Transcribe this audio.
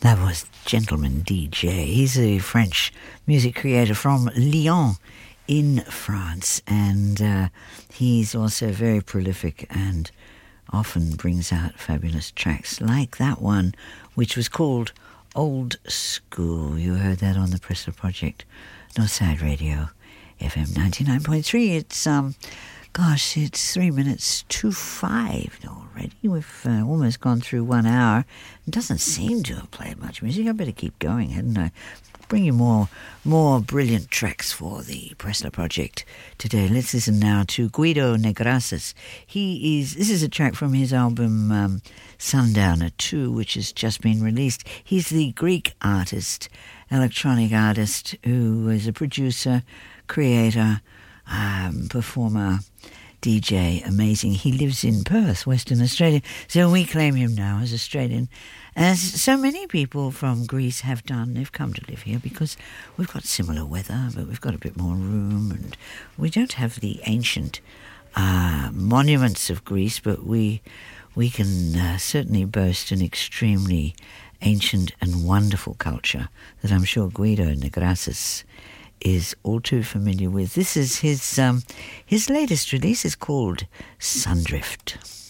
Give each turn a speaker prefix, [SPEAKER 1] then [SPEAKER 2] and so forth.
[SPEAKER 1] That was Gentleman DJ. He's a French music creator from Lyon in France, and he's also very prolific and often brings out fabulous tracks like that one, which was called Old School. You heard that on the Pressler Project, Northside Radio, FM 99.3. It's 3 minutes to 5 already. We've almost gone through 1 hour. It doesn't seem to have played much music. I better keep going, hadn't I? Bring you more brilliant tracks for the Pressler Project today. Let's listen now to Guido Negrasses. This is a track from his album Sundowner 2, which has just been released. He's the Greek artist, electronic artist, who is a producer, creator, performer, DJ, amazing. He lives in Perth, Western Australia, so we claim him now as Australian, as so many people from Greece have done. They've come to live here because we've got similar weather, but we've got a bit more room, and we don't have the ancient monuments of Greece, but we can certainly boast an extremely ancient and wonderful culture that I'm sure Guido Negrasses is all too familiar with. This is his latest release. Is called Sundrift.